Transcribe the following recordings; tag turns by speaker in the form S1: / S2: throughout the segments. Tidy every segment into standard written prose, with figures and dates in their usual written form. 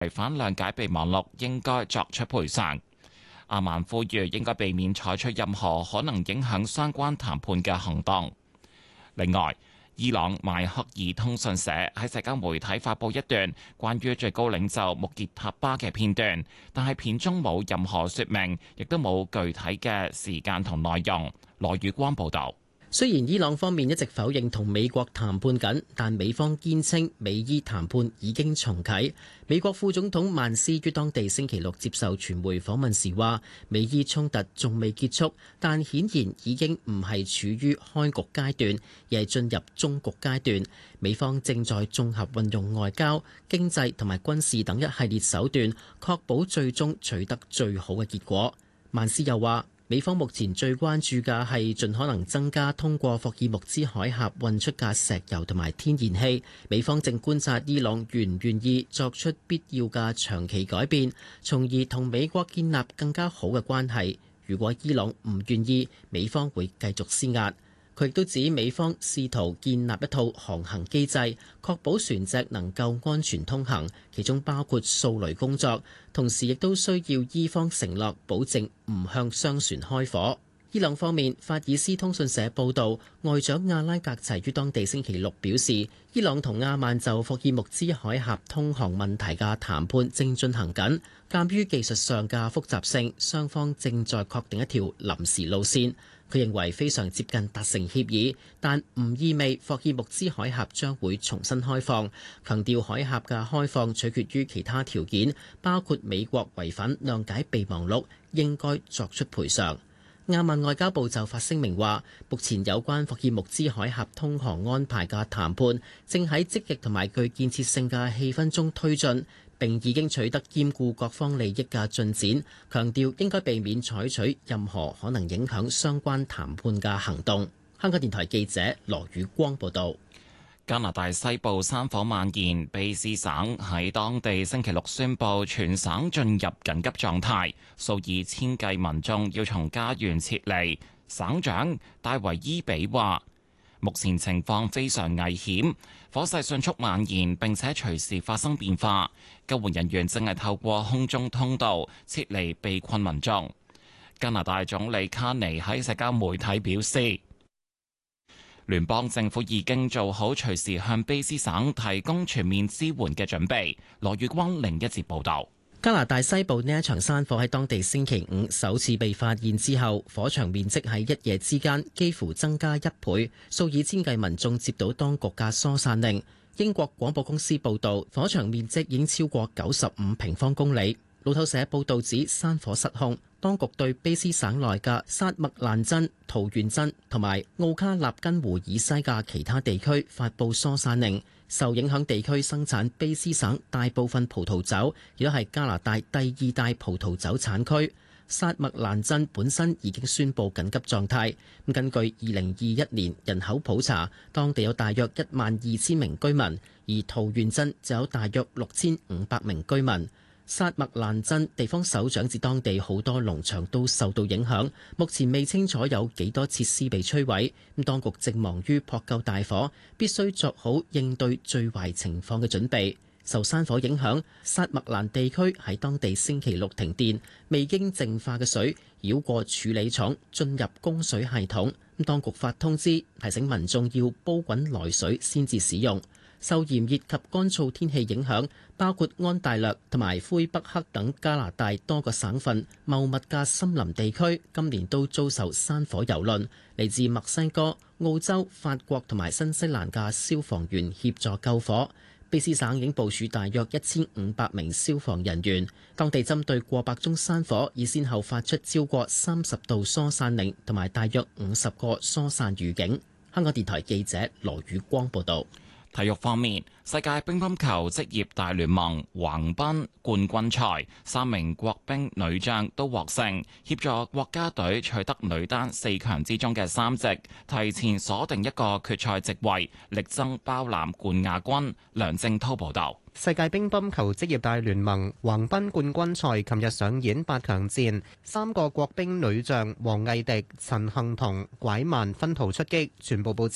S1: 違反諒解備忘錄，應該作出賠償。阿曼呼籲應該避免採取任何可能影響相關談判嘅行動。另外，伊朗邁克爾通訊社喺社交媒體發布一段關於最高領袖穆傑塔巴嘅片段，但係片中冇任何說明，亦都冇具體嘅時間同內容。羅宇光報道。
S2: 雖然伊朗方面一直否認同美國談判緊，但美方堅稱美伊談判已經重啟。美國副總統曼斯於當地星期六接受傳媒訪問時話，美伊衝突仲未結束，但顯然已經唔係處於開局階段，而係進入終局階段。美方正在綜合運用外交、經濟同埋軍事等一系列手段，確保最終取得最好嘅結果。曼斯又話，美方目前最關注嘅係盡可能增加通過霍爾木茲海峽運出嘅石油同埋天然氣。美方正觀察伊朗願唔願意作出必要嘅長期改變，從而同美國建立更加好嘅關係。如果伊朗唔願意，美方會繼續施壓。佢亦都指美方試圖建立一套航行機制，確保船隻能夠安全通行，其中包括掃雷工作。同時亦都需要伊方承諾保證唔向商船開火。伊朗方面，法爾斯通訊社報導，外長阿拉格齊於當地星期六表示，伊朗同阿曼就霍爾木茲海峽通航問題嘅談判正進行緊。鑑於技術上嘅複雜性，雙方正在確定一條臨時路線。佢認為非常接近達成協議，但唔意味霍爾木茲海峽將會重新開放。強調海峽嘅開放取決於其他條件，包括美國違反諒解備忘錄，應該作出賠償。阿曼外交部就發聲明話，目前有關霍爾木茲海峽通航安排嘅談判正喺積極同埋具建設性嘅氣氛中推進，並已經取得兼顧各方利益嘅進展，強調應該避免採取任何可能影響相關談判嘅行動。香港電台記者羅宇光報道。
S1: 加拿大西部山火蔓延，卑詩省喺當地星期六宣布全省進入緊急狀態，數以千計民眾要從家園撤離。省長戴維伊比話，目前情況非常危險，火勢迅速蔓延並且隨時發生變化，救援人員正係透過空中通道撤離被困民眾。加拿大總理卡尼喺社交媒體表示，聯邦政府已經做好隨時向卑詩省提供全面支援嘅準備。羅月光另一節報道。
S2: 加拿大西部呢一場山火喺當地星期五首次被發現之後，火場面積喺一夜之間幾乎增加1倍，數以千計民眾接到當局嘅疏散令。英國廣播公司報導，火場面積已經超過95平方公里。路透社報導指山火失控，當局對卑詩省內嘅薩麥蘭鎮、桃園鎮同埋奧卡納根湖以西嘅其他地區發布疏散令。受影響地區生產卑詩省大部分葡萄酒，亦都係加拿大第2大葡萄酒產區。薩麥蘭鎮本身已經宣布緊急狀態。根據2021年人口普查，當地有大約12000名居民，而桃園鎮就有大約6500名居民。薩麥蘭鎮地方首長指當地好多農場都受到影響，目前未清楚有幾多設施被摧毀。當局正忙於撲救大火，必須作好應對最壞情況嘅準備。受山火影響，薩麥蘭地區喺當地星期六停電，未經淨化嘅水繞過處理廠進入供水系統。當局發通知提醒民眾要煲滾來水先至使用。受炎熱及乾燥天氣影響，包括安大略同埋魁北克等加拿大多個省份茂密嘅森林地區，今年都遭受山火蹂躪。嚟自墨西哥、澳洲、法國同埋新西蘭嘅消防員協助救火。卑詩省已經部署大約1500名消防人員，當地針對過百宗山火，已先後發出超過30道疏散令，同埋大約50個疏散預警。香港電台記者羅宇光報道。
S1: 體育方面，世界乒乓球職業大聯盟橫濱冠軍賽，3名國乒女將都獲勝，協助國家隊取得女單4強之中嘅3席，提前鎖定一個決賽席位，力爭包攬冠亞軍。梁正滔報導。
S3: 世界乒乓球職業大聯盟橫濱冠軍賽琴日上演8強戰，3個國乒女將王藝迪、陳幸同、拐曼分途出擊，全部報捷。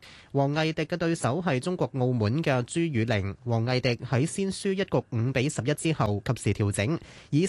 S3: 王藝迪嘅對手係中國澳門嘅朱雨玲。王藝迪喺先輸一局5-11之後，及時調整，以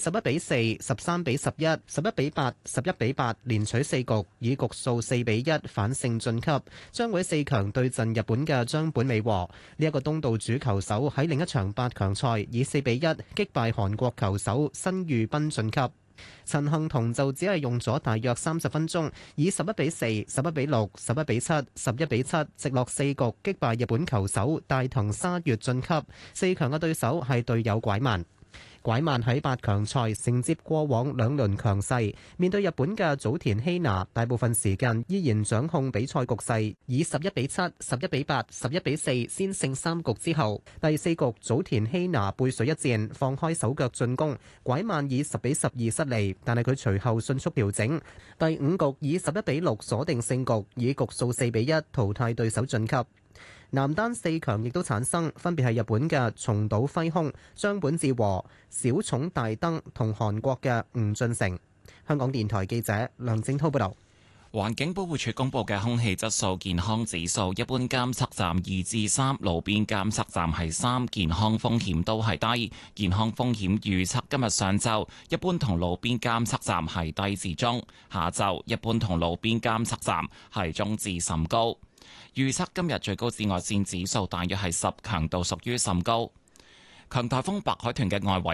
S3: 11-4、13-11、11-8、11-8連取4局，以局數4-1反勝晉級，將會4強對陣日本嘅張本美和。呢一個東道主球手喺另一場8強賽以4-1擊敗韓國球手申裕斌晉級。陳幸同就只係用咗大約30分鐘，以11-4、11-6、11-7、11-7直落4局擊敗日本球手大藤沙月晉級。4強嘅對手係隊友拐萬。拐萬喺8強賽承接過往2輪強勢，面對日本嘅早田希娜，大部分時間依然掌控比賽局勢，以11-7、11-8、11-4先勝3局之後，第4局早田希娜背水一戰，放開手腳進攻，拐萬以10-12失利，但係佢隨後迅速調整，第5局以11-6鎖定勝局，以局數4-1淘汰對手晉級。男單4強亦都產生，分別係日本嘅松島輝空、張本智和、小塚大登同韓國嘅吳俊成。香港電台記者梁正滔報導。
S1: 環境保護署公布嘅空氣質素健康指數，一般監測站2至3，路邊監測站係3，健康風險都係低。健康風險預測今日上晝一般同路邊監測站係低至中，下晝一般同路邊監測站係中至甚高。預測今日最高紫外線指數大約係10，強度屬於甚高。強颱風白海豚嘅外圍